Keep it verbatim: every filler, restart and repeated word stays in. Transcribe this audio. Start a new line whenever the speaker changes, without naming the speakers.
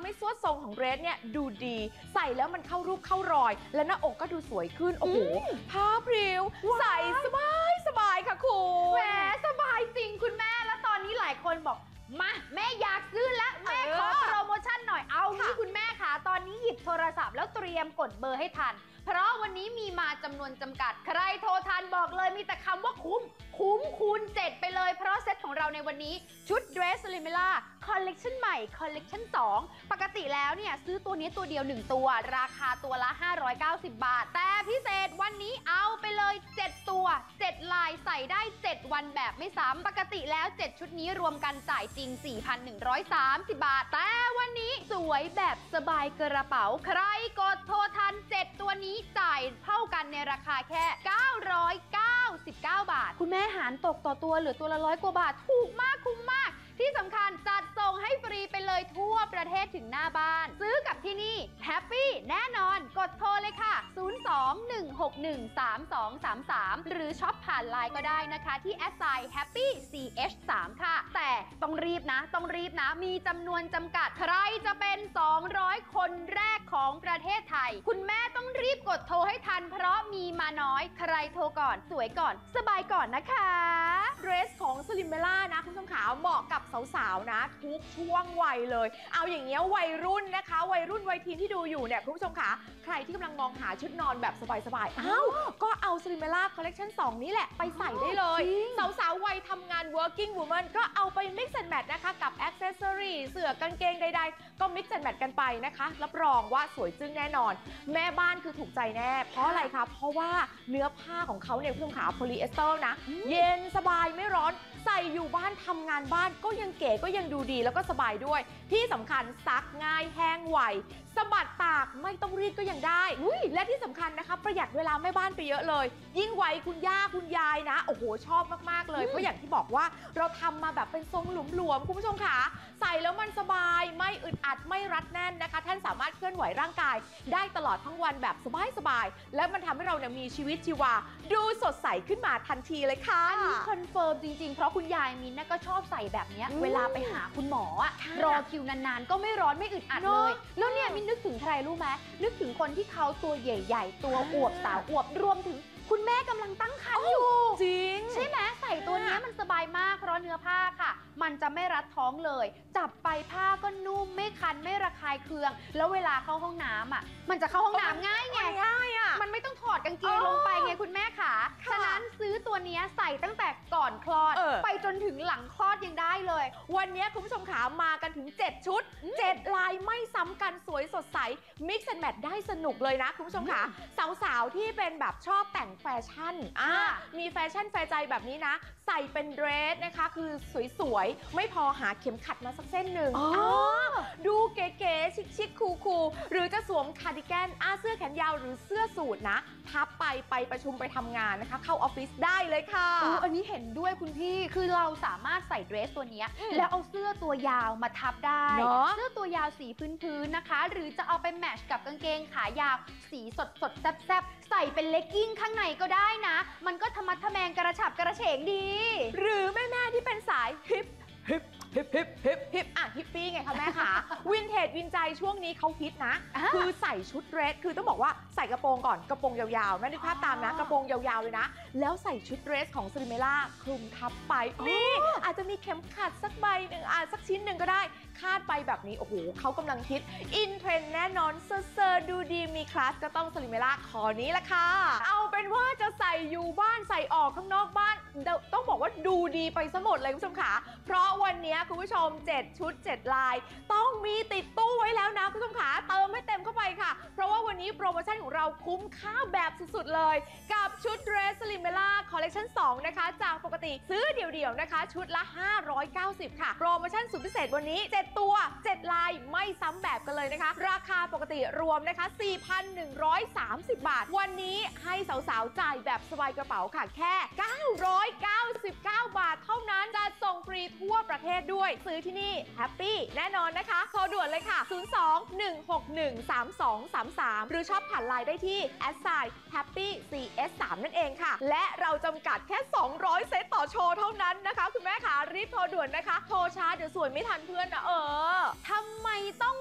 ำให้สวดทรงของเดรสเนี่ยดูดีใส่แล้วมันเข้ารูปเข้ารอยและหน้าอกก็ดูสวยขึ้นโอ้โหผ้าพริ้วใส่สบายสบายค่ะคุณ
แหมสบายจริงคุณแม่แล้วตอนนี้หลายคนบอกมาแม่อยากซื้อแล้วแม่ขอโปรโมชั่นหน่อยเอางี้คุณแม่ค่ะตอนนี้หยิบโทรศัพท์แล้วเตรียมกดเบอร์ให้ทันเพราะวันนี้มีมาจำนวนจำกัดใครโทรทันบอกเลยมีแต่คำว่าคุ้มคุ้มคูณเจ็ดไปเลยเพราะเซตของเราในวันนี้ชุด Dress Limela คอลเลกชันใหม่คอลเลกชันสองปกติแล้วเนี่ยซื้อตัวนี้ตัวเดียวหนึ่งตัวราคาตัวละห้าร้อยเก้าสิบบาทแต่พิเศษวันนี้เอาไปเลยเจ็ดตัวเจ็ดลายใส่ได้เจ็ดวันแบบไม่ซ้ำปกติแล้วเจ็ดชุดนี้รวมกันจ่ายจริง สี่พันหนึ่งร้อยสามสิบ บาทแต่วันนี้สวยแบบสบายกระเป๋าใครกดโทรทันเจ็ดตัวนี้จ่ายเท่ากันในราคาแค่เก้าร้อยเก้าสิบเก้าบาทคุณแม่หารตกต่อตัวเหลือตัวละร้อยกว่าบาทถูกมากคุ้มมากที่สำคัญจัดส่งให้ฟรีไปเลยทั่วประเทศถึงหน้าบ้านซื้อกับที่นี่แฮปปี้แน่นอนกดโทรเลยค่ะศูนย์ สอง หนึ่ง หก หนึ่ง สาม สอง สาม สามหรือช็อปผ่านไลน์ก็ได้นะคะที่แอดไซน์ แฮปปี้ ซี เอช สาม ค่ะแต่ต้องรีบนะต้องรีบนะมีจำนวนจำกัดใครจะเป็นสองร้อยคนแรกของประเทศไทยคุณแม่ต้องรีบกดโทรให้ทันเพราะมีมาน้อยใครโทรก่อนสวยก่อนสบายก่อนนะคะ
เดรสของสลิมเมล่านะคุณผู้ชมขาเหมาะกับสาวๆนะทุกช่วงวัยเลยเอาอย่างเงี้ยวัยรุ่นนะคะวัยรุ่นวัยทีนที่ดูอยู่เนี่ยคุณผู้ชมขาใครที่กำลังมองหาชุดนอนแบบสบายๆอ้าวก็เอาสลิมเมล่าคอลเลกชันสองนี้แหละไปใส่ได้เลยสาวๆวัยทำงาน working woman ก็เอาไป mix and match นะคะกับ accessory เสื้อกางเกงใดๆก็ mix and match กันไปนะคะรับรองว่าสวยจึ้งแน่นอนแม่บ้านคือถูกใจแน่เพราะอะไรคะเพราะว่าเนื้อผ้าของเขาเนี่ยคุณผู้ชมขาโพลีเอสเตอร์นะเย็นสบายไม่ร้อนใส่อยู่บ้านทำงานบ้านก็ยังเก๋ก็ยังดูดีแล้วก็สบายด้วยที่สำคัญซักง่ายแห้งไวสะบัดตากไม่ต้องรีดก็ยังได้และที่สำคัญนะคะประหยัดเวลาแม่บ้านไปเยอะเลยยิ่งไวคุณย่าคุณยายนะโอ้โหชอบมากๆเลยเพราะอย่างที่บอกว่าเราทำมาแบบเป็นทรงหลวมๆคุณผู้ชมค่ะใส่แล้วมันสบายไม่อึดอัดไม่รัดแน่นนะคะท่านสามารถเคลื่อนไหวร่างกายได้ตลอดทั้งวันแบบสบายๆและมันทำให้เราเนี่ยมีชีวิตชีวาดูสดใสขึ้นมาทันทีเลยค่ะ
อันนี้คอนเฟิร์มจริงๆเพราะคุณยายมินน่ะก็ชอบใส่แบบนี้เวลาไปหาคุณหมออะรอคิวนานๆก็ไม่ร้อนไม่อึดอัดเลยแล้วเนี่ยมินนึกถึงใครรู้ไหมนึกถึงคนที่เขาตัวใหญ่ๆตัวอวบสาวอวบรวมถึงคุณแม่กำลังตั้งครรภ์อยู่
จริง
ใช่ไหมใส่ตัวนี้มันสบายมากเพราะเนื้อผ้าค่ะมันจะไม่รัดท้องเลยจับไปผ้าก็นุ่มไม่คันไม่ระคายเคืองแล้วเวลาเข้าห้องน้ำอ่ะมันจะเข้าห้องน้ำง่ายไง
ง่ายอ่ะ
มันไม่ต้องถอดกางเกงลงไปไงคุณแม่ขาฉะนั้นซื้อตัวนี้ใส่ตั้งแต่ก่อนคลอดไปจนถึงหลังคลอดยังได้เลย
วันนี้คุณผู้ชมขามากันถึงเจ็ดชุดเจ็ดลายไม่ซ้ำกันสวยสดใส mix and match ได้สนุกเลยนะคุณผู้ชมขาสาวๆที่เป็นแบบชอบแต่งแฟชั่นอ่ามีแฟชั่นแฟร์ใจแบบนี้นะใส่เป็นเดรสนะคะคือสวยๆไม่พอหาเข็มขัดมาสักเส้นหนึ่งดูเก๋ๆชิคๆคูลๆหรือจะสวมคาร์ดิแกนอาเสื้อแขนยาวหรือเสื้อสูทนะทับไปไปประชุมไปทำงานนะคะเข้าออฟฟิศได้เลยค่ะ
ออันนี้เห็นด้วยคุณพี่คือเราสามารถใส่เดรสตัวนี้แล้วเอาเสื้อตัวยาวมาทับได้เสื้อตัวยาวสีพื้นๆนะคะหรือจะเอาไปแมทช์กับกางเกงขายาวสีสดสดแซ่บๆใส่เป็นเลกกิ้งข้างในก็ได้นะมันก็ธรรมะทะแมงกระฉับกระเฉงดี
หรือแม่ๆที่เป็นสายฮิปฮิปฮิปฮิปฮิปฮิปอ่ะฮิปปี้ไงคะแม่คะวินเทจวินใจช่วงนี้เขาฮิตนะคือใส่ชุดเดรสคือต้องบอกว่าใส่กระโปรงก่อนกระโปรงยาวๆนั่นนึกภาพตามนะกระโปรงยาวๆเลยนะแล้วใส่ชุดเดรสของสลิมเมล่าคลุมทับไปนี่อาจจะมีเข็มขัดสักใบหนึ่งอ่ะสักชิ้นหนึ่งก็ได้คาดไปแบบนี้โอ้โหเขากำลังฮิตอินเทรนแน่นอนเซอร์ดูดีมีคลาสก็ต้องสลิมเมล่าคอนี้ละค่ะเอาเป็นว่าจะใส่อยู่บ้านใส่ออกข้างนอกบ้านต้องบอกว่าดูดีไปซะหมดเลยคุณผู้ชมค่ะเพราะวันนี้คุณผู้ชมเจ็ดชุดเจ็ดลายต้องมีติดตู้ไว้แล้วนะคุณผู้ชมค่ะเติมให้เต็มเข้าไปค่ะเพราะว่าวันนี้โปรโมชั่นของเราคุ้มค่าแบบสุดๆเลยกับชุดเดรสสลิมเมล่าคอลเลคชั่นสองนะคะจากปกติซื้อเดี่ยวๆนะคะชุดละห้าร้อยเก้าสิบค่ะโปรโมชั่นสุดพิเศษวันนี้เจ็ดตัวเจ็ดลายไม่ซ้ำแบบกันเลยนะคะราคาปกติรวมนะคะ สี่พันหนึ่งร้อยสามสิบ บาทวันนี้ให้สาวๆจ่ายแบบสบายกระเป๋าค่ะแค่เก้าร้อยเก้าสิบเก้า บาทเท่านั้นจะส่งฟรีทั่วประเทศด้วยซื้อที่นี่แฮปปี้แน่นอนนะคะโทรด่วนเลยค่ะศูนย์ สอง หนึ่ง หก หนึ่ง สาม สอง สาม สามหรือชอบผ่านไลน์ได้ที่ แอท ไซน์ แฮปปี้ ซี เอส สาม นั่นเองค่ะและเราจำกัดแค่สองร้อยเซตต่อโชว์เท่านั้นนะคะคุณแม่ค่ะรีบโทรด่วนนะคะโทรช้าเดี๋ยวสวยไม่ทันเพื่อนนะเออทำไมต้อง